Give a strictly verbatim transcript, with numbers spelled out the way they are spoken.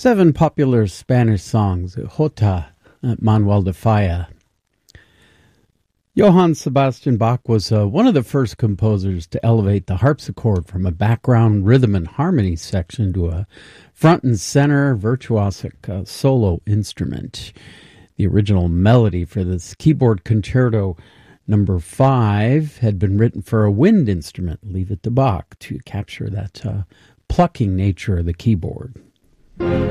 Seven popular Spanish songs, Jota, Manuel de Falla. Johann Sebastian Bach was uh, one of the first composers to elevate the harpsichord from a background rhythm and harmony section to a front and center virtuosic uh, solo instrument. The original melody for this keyboard concerto number five had been written for a wind instrument, leave it to Bach, to capture that uh, plucking nature of the keyboard.